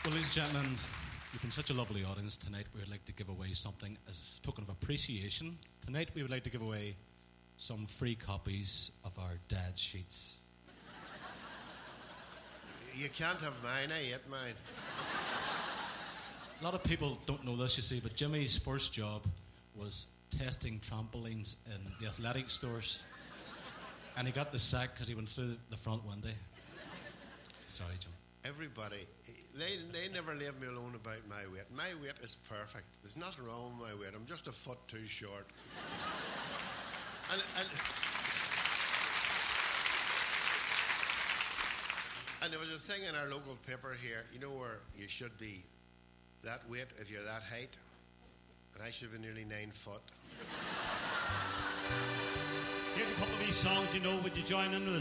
Well, ladies and gentlemen, you've been such a lovely audience tonight. We would like to give away something as a token of appreciation. Tonight we would like to give away some free copies of our dad sheets. You can't have mine, I ate mine. A lot of people don't know this, you see, but Jimmy's first job was testing trampolines in the athletic stores. And he got the sack because he went through the front one day. Sorry, Jim. Everybody, they never leave me alone about my weight. My weight is perfect. There's nothing wrong with my weight. I'm just a foot too short. And there was a thing in our local paper here, you know, where you should be that weight if you're that height. And I should be nearly 9 foot. Here's a couple of these songs, you know. Would you join in with us?